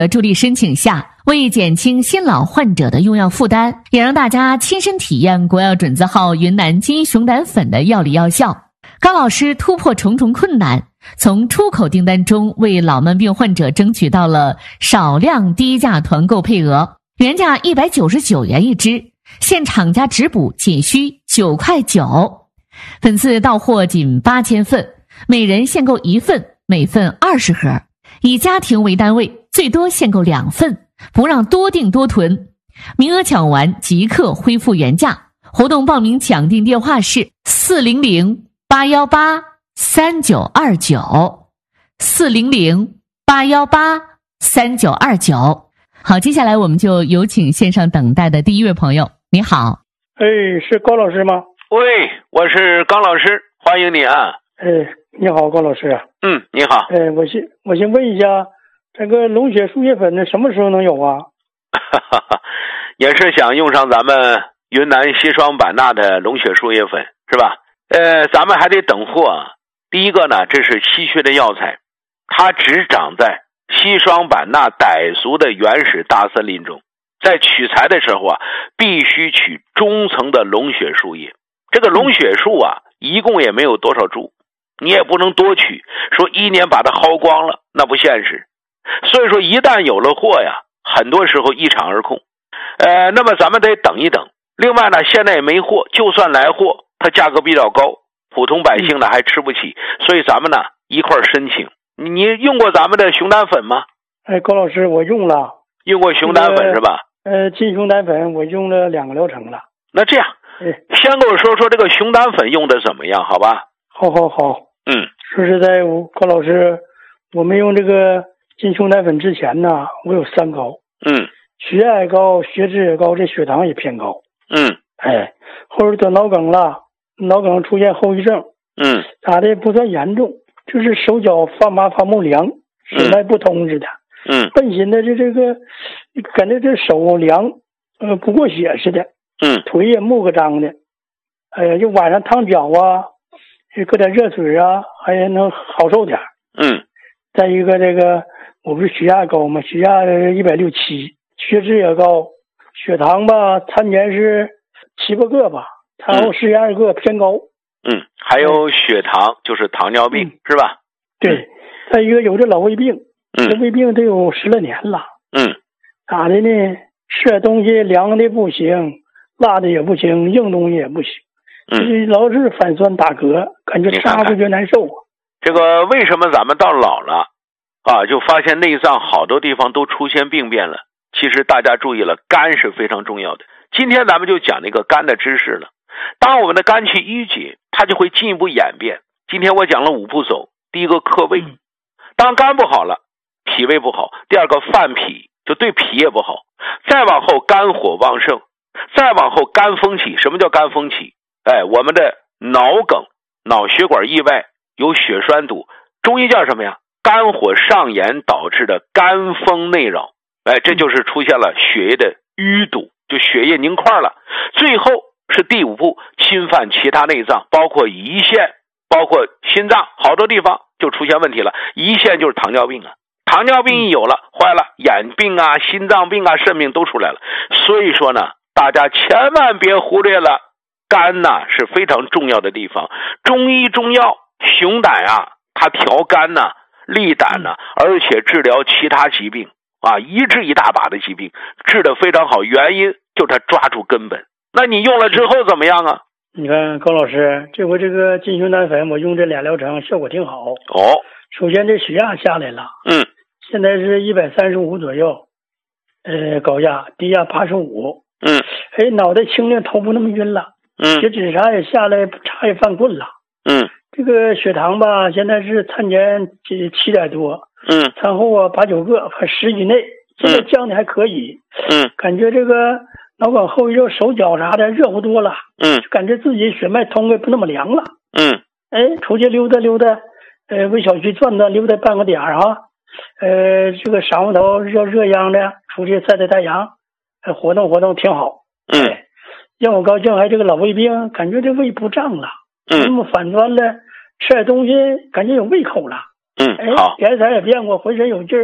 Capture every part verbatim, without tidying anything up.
呃助力申请下，为减轻新老患者的用药负担，也让大家亲身体验国药准字号云南金熊胆粉的药理药效。高老师突破重重困难，从出口订单中为老慢病患者争取到了少量低价团购配额，原价一百九十九元一支，现厂家直补仅需九块九，本次到货仅八千份，每人限购一份，每份二十盒，以家庭为单位，最多限购两份，不让多订多囤，名额抢完即刻恢复原价。活动报名抢订电话是四零零八一八三九二九，四零零八一八三九二九。好，接下来我们就有请线上等待的第一位朋友。你好。 哎，是高老师吗？ 喂，我是高老师，欢迎你啊。 哎，你好，高老师。 嗯，你好。 哎，我先我先问一下，这个龙血输液粉呢，什么时候能有啊？ 也是想用上咱们云南硒霜版纳的龙血输液粉，是吧？呃，咱们还得等货啊。第一个呢，这是稀缺的药材，它只长在硒霜版纳傣族的原始大森林中，在取材的时候啊，必须取中层的龙血树叶。这个龙血树啊，一共也没有多少株，你也不能多取，说一年把它薅光了，那不现实。所以说，一旦有了货呀，很多时候一场而空。呃，那么咱们得等一等。另外呢，现在也没货，就算来货，它价格比较高，普通百姓呢还吃不起，所以咱们呢一块儿申请。你用过咱们的熊胆粉吗？ 哎，高老师，我用了。 用过熊胆粉是吧？ 呃，金熊胆粉我用了两个疗程了。 那这样，先跟我说说这个熊胆粉用的怎么样，好吧？ 好好好。 嗯， 说实在，我高老师，我们用这个金熊胆粉之前呢，我有三高。 嗯， 血压也高，血脂也高，这血糖也偏高。 嗯， 哎，后来得脑梗了，脑梗出现后遗症。 嗯， 打的不算严重，就是手脚发麻发木凉，血脉不通似的。 嗯， 本心的这这个，感觉这手凉，呃，不过血似的。 嗯， 腿也木个张的。哎呀，就晚上烫脚啊，搁点热水啊，还能好受点。 嗯，再一个这个，我不是血压高吗？血压一百六七，血脂也高，血糖吧，参年是七八个吧，产后十二个偏高。 嗯，还有血糖，就是糖尿病、嗯、是吧？ 对，再一个有这老胃病，嗯，这胃病得有十来年了。 嗯， 咋的呢？吃点东西凉的不行，辣的也不行，硬东西也不行。嗯，老是反酸打嗝，感觉吃不觉难受啊。 这个为什么咱们到老了啊，就发现内脏好多地方都出现病变了？其实大家注意了，肝是非常重要的。今天咱们就讲那个肝的知识了。当我们的肝气郁结，它就会进一步演变。今天我讲了五步走，第一个克胃，当肝不好了，脾胃不好；第二个犯脾，就对脾也不好；再往后肝火旺盛，再往后肝风起。什么叫肝风起？哎，我们的脑梗、脑血管意外有血栓堵，中医叫什么呀？肝火上炎导致的肝风内扰。哎，这就是出现了血液的淤堵，就血液凝块了。最后是第五步，侵犯其他内脏，包括胰腺，包括心脏，好多地方就出现问题了。胰腺就是糖尿病啊，糖尿病一有了，坏了，眼病啊、心脏病啊、肾病都出来了。所以说呢，大家千万别忽略了，肝呐是非常重要的地方。中医中药熊胆啊，它调肝呐、利胆呐，而且治疗其他疾病啊，一治一大把的疾病，治得非常好。原因就是它抓住根本。那你用了之后怎么样啊？ 你看高老师，这回这个金熊胆粉我用这俩疗程效果挺好。 哦， 首先这血压下来了， 嗯， 现在是一百三十五左右，呃，高压，低压八十五， 嗯， 哎，脑袋清亮，头不那么晕了， 嗯， 血脂啥也下来，茶也犯困了， 嗯， 这个血糖吧，现在是参前七点多， 嗯， 餐后啊八九个，反十以内，现在降的还可以， 嗯， 感觉这个脑梗后遗症，手脚啥的热乎多了， 嗯， 感觉自己血脉通的不那么凉了， 嗯， 哎，出去溜达溜达，呃，为小区转转溜达半个点儿啊，呃，这个晌午头热热秧的，出去晒晒太阳，呃，活动活动挺好， 嗯， 哎，让我高兴，还这个老胃病，感觉这胃不胀了， 嗯， 那么反酸了，吃点东西感觉有胃口了， 嗯， 哎， 好， 颜色也变过，浑身有劲儿，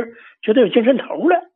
觉得有精神头了。